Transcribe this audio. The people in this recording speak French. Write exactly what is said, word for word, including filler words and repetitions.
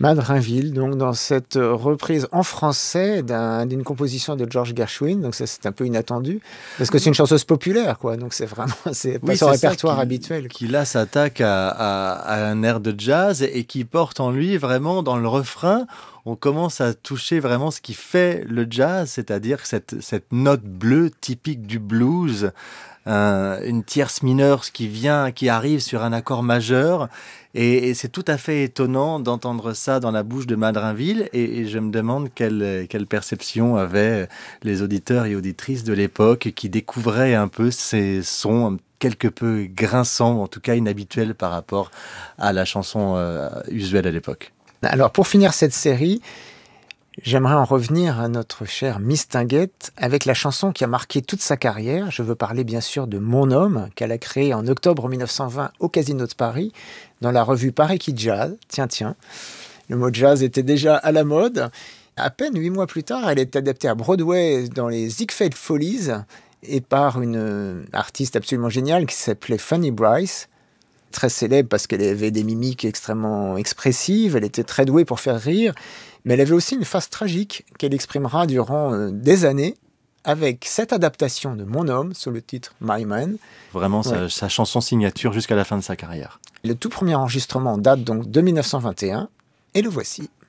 Madrinville, donc dans cette reprise en français d'un, d'une composition de George Gershwin, donc ça c'est un peu inattendu, parce que c'est une chanteuse populaire, quoi, donc c'est vraiment, c'est pas Oui, son c'est ça répertoire qui, habituel, quoi. qui là s'attaque à, à- à un air de jazz et qui porte en lui vraiment dans le refrain. On commence à toucher vraiment ce qui fait le jazz, c'est-à-dire cette, cette note bleue typique du blues, un- une tierce mineure qui vient, qui arrive sur un accord majeur. Et, et c'est tout à fait étonnant d'entendre ça dans la bouche de Madrinville. Et, et je me demande quelle, quelle perception avaient les auditeurs et auditrices de l'époque qui découvraient un peu ces sons quelque peu grinçants, en tout cas inhabituels par rapport à la chanson euh, usuelle à l'époque. Alors pour finir cette série, j'aimerais en revenir à notre chère Miss Tinguette avec la chanson qui a marqué toute sa carrière. Je veux parler bien sûr de Mon Homme, qu'elle a créé en octobre mille neuf cent vingt au Casino de Paris, dans la revue Paris qui Jazz. Tiens, tiens, le mot jazz était déjà à la mode. À peine huit mois plus tard, elle est adaptée à Broadway dans les Ziegfeld Follies et par une euh, artiste absolument géniale qui s'appelait Fanny Brice. Très célèbre parce qu'elle avait des mimiques extrêmement expressives, elle était très douée pour faire rire, mais elle avait aussi une face tragique qu'elle exprimera durant euh, des années avec cette adaptation de Mon Homme sous le titre My Man. Vraiment Ouais. sa, sa chanson signature jusqu'à la fin de sa carrière. Le tout premier enregistrement date donc de mille neuf cent vingt et un et le voici.